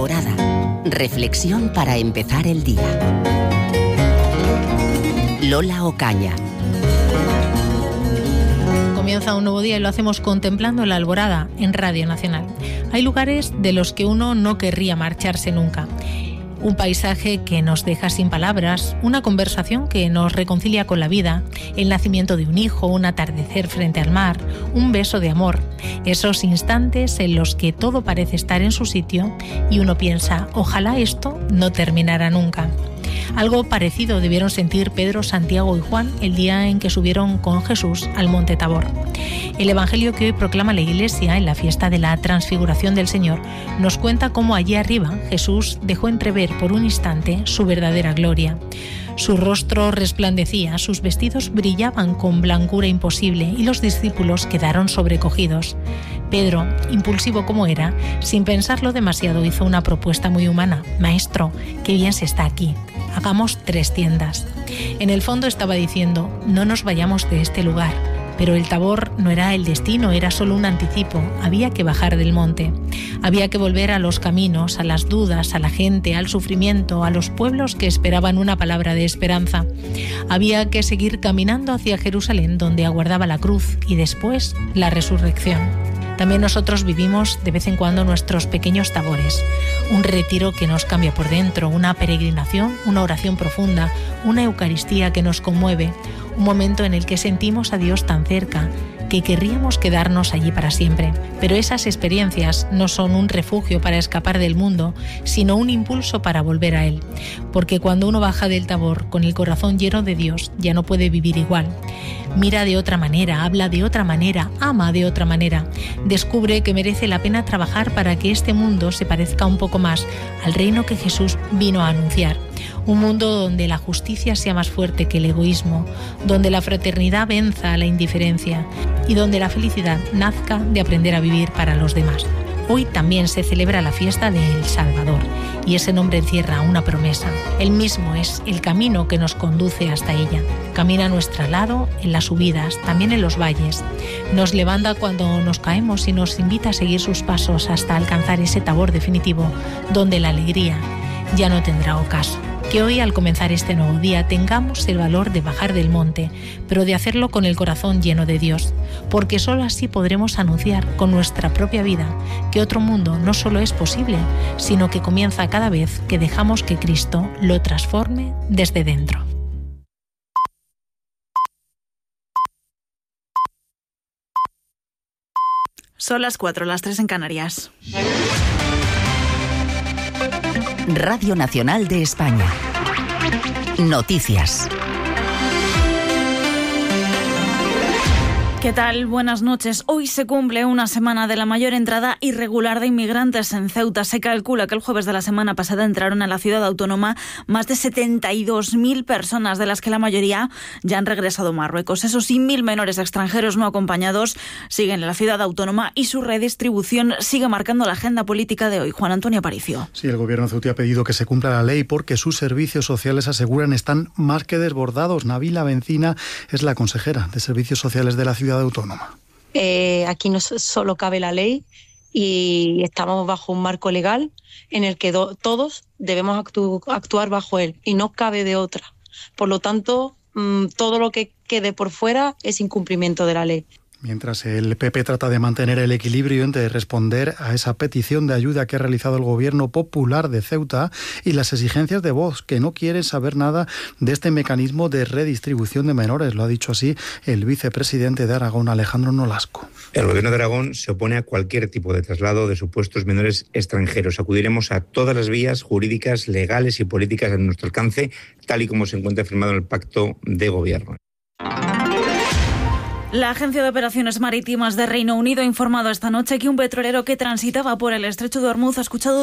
Alborada. Reflexión para empezar el día. Lola Ocaña. Comienza un nuevo día y lo hacemos contemplando la alborada en Radio Nacional. Hay lugares de los que uno no querría marcharse nunca. Un paisaje que nos deja sin palabras, una conversación que nos reconcilia con la vida, el nacimiento de un hijo, un atardecer frente al mar, un beso de amor. Esos instantes en los que todo parece estar en su sitio y uno piensa, ojalá esto no terminara nunca. Algo parecido debieron sentir Pedro, Santiago y Juan el día en que subieron con Jesús al Monte Tabor. El Evangelio que hoy proclama la Iglesia en la fiesta de la Transfiguración del Señor nos cuenta cómo allí arriba Jesús dejó entrever por un instante su verdadera gloria. Su rostro resplandecía, sus vestidos brillaban con blancura imposible y los discípulos quedaron sobrecogidos. Pedro, impulsivo como era, sin pensarlo demasiado hizo una propuesta muy humana. Maestro, qué bien se está aquí. Hagamos 3 tiendas. En el fondo estaba diciendo, no nos vayamos de este lugar. Pero el Tabor no era el destino, era solo un anticipo. Había que bajar del monte. Había que volver a los caminos, a las dudas, a la gente, al sufrimiento, a los pueblos que esperaban una palabra de esperanza. Había que seguir caminando hacia Jerusalén, donde aguardaba la cruz y después la resurrección. También nosotros vivimos de vez en cuando nuestros pequeños tabores. Un retiro que nos cambia por dentro, una peregrinación, una oración profunda, una Eucaristía que nos conmueve, un momento en el que sentimos a Dios tan cerca que querríamos quedarnos allí para siempre. Pero esas experiencias no son un refugio para escapar del mundo, sino un impulso para volver a Él. Porque cuando uno baja del Tabor con el corazón lleno de Dios, ya no puede vivir igual. Mira de otra manera, habla de otra manera, ama de otra manera. Descubre que merece la pena trabajar para que este mundo se parezca un poco más al reino que Jesús vino a anunciar. Un mundo donde la justicia sea más fuerte que el egoísmo, donde la fraternidad venza a la indiferencia y donde la felicidad nazca de aprender a vivir para los demás. Hoy también se celebra la fiesta de El Salvador y ese nombre encierra una promesa. Él mismo es el camino que nos conduce hasta ella. Camina a nuestro lado en las subidas, también en los valles. Nos levanta cuando nos caemos y nos invita a seguir sus pasos hasta alcanzar ese Tabor definitivo donde la alegría ya no tendrá ocaso. Que hoy, al comenzar este nuevo día, tengamos el valor de bajar del monte, pero de hacerlo con el corazón lleno de Dios, porque solo así podremos anunciar con nuestra propia vida que otro mundo no solo es posible, sino que comienza cada vez que dejamos que Cristo lo transforme desde dentro. Son las 4, las 3 en Canarias. Radio Nacional de España. Noticias. ¿Qué tal? Buenas noches. Hoy se cumple una semana de la mayor entrada irregular de inmigrantes en Ceuta. Se calcula que el jueves de la semana pasada entraron a la ciudad autónoma más de 72.000 personas, de las que la mayoría ya han regresado a Marruecos. Esos 100.000 menores extranjeros no acompañados siguen en la ciudad autónoma y su redistribución sigue marcando la agenda política de hoy. Juan Antonio Aparicio. Sí, el gobierno ceutí ha pedido que se cumpla la ley porque sus servicios sociales, aseguran, están más que desbordados. Nabila Bencina es la consejera de Servicios Sociales de la ciudad autónoma. Aquí no solo cabe la ley y estamos bajo un marco legal en el que todos debemos actuar bajo él y no cabe de otra. Por lo tanto, todo lo que quede por fuera es incumplimiento de la ley. Mientras el PP trata de mantener el equilibrio entre responder a esa petición de ayuda que ha realizado el Gobierno Popular de Ceuta y las exigencias de Vox, que no quieren saber nada de este mecanismo de redistribución de menores. Lo ha dicho así el vicepresidente de Aragón, Alejandro Nolasco. El Gobierno de Aragón se opone a cualquier tipo de traslado de supuestos menores extranjeros. Acudiremos a todas las vías jurídicas, legales y políticas a nuestro alcance, tal y como se encuentra firmado en el Pacto de Gobierno. La Agencia de Operaciones Marítimas de Reino Unido ha informado esta noche que un petrolero que transitaba por el estrecho de Ormuz ha escuchado